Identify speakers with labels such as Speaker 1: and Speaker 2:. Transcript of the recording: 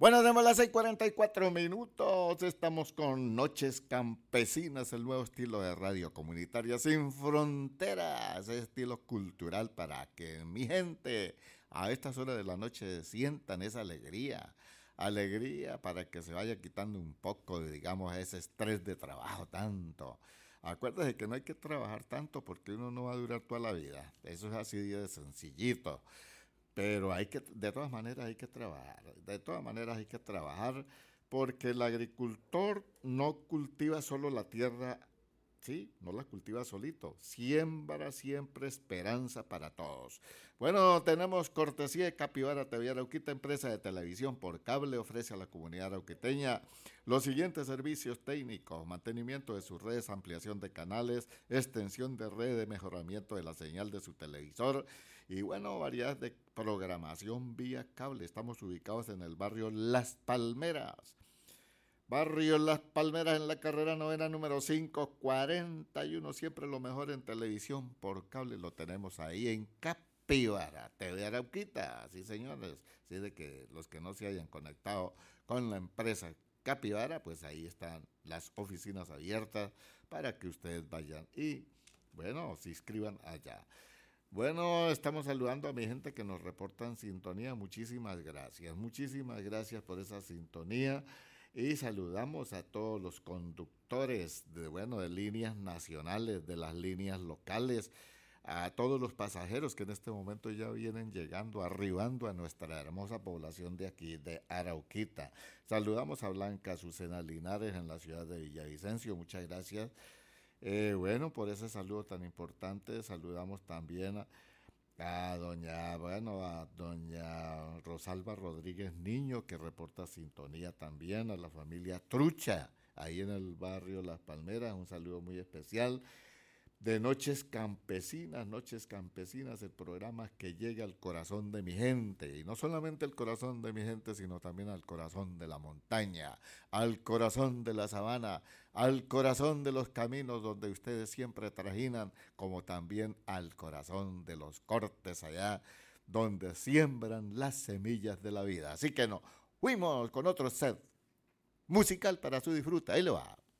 Speaker 1: Bueno, demos las 6:44 minutos. Estamos con Noches Campesinas, el nuevo estilo de radio comunitaria sin fronteras, estilo cultural para que mi gente a estas horas de la noche sientan esa alegría. Alegría para que se vaya quitando un poco, digamos, ese estrés de trabajo tanto. Acuérdese que no hay que trabajar tanto porque uno no va a durar toda la vida. Eso es así de sencillito. Pero de todas maneras hay que trabajar, de todas maneras hay que trabajar porque el agricultor no cultiva solo la tierra, sí, no la cultiva solito, siembra siempre esperanza para todos. Bueno, tenemos cortesía de Capibara TV Arauquita, empresa de televisión por cable, ofrece a la comunidad arauquiteña los siguientes servicios técnicos: mantenimiento de sus redes, ampliación de canales, extensión de red, de mejoramiento de la señal de su televisor y bueno, variedad de programación vía cable. Estamos ubicados en el barrio Las Palmeras. Barrio Las Palmeras en la carrera novena número 541. Siempre lo mejor en televisión por cable lo tenemos ahí en Capibara TV Arauquita. Sí, señores. Sí, de que los que no se hayan conectado con la empresa Capibara, pues ahí están las oficinas abiertas para que ustedes vayan y, bueno, se inscriban allá. Bueno, estamos saludando a mi gente que nos reporta en sintonía. Muchísimas gracias por esa sintonía. Y saludamos a todos los conductores de líneas nacionales, de las líneas locales, a todos los pasajeros que en este momento ya vienen llegando, arribando a nuestra hermosa población de aquí, de Arauquita. Saludamos a Blanca Azucena Linares en la ciudad de Villavicencio, muchas gracias. Por ese saludo tan importante, saludamos también a doña Rosalba Rodríguez Niño, que reporta sintonía también, a la familia Trucha, ahí en el barrio Las Palmeras, un saludo muy especial. De Noches Campesinas, el programa que llega al corazón de mi gente, y no solamente al corazón de mi gente, sino también al corazón de la montaña, al corazón de la sabana, al corazón de los caminos donde ustedes siempre trajinan, como también al corazón de los cortes allá, donde siembran las semillas de la vida. Así que no, fuimos con otro set musical para su disfruta, ahí lo va.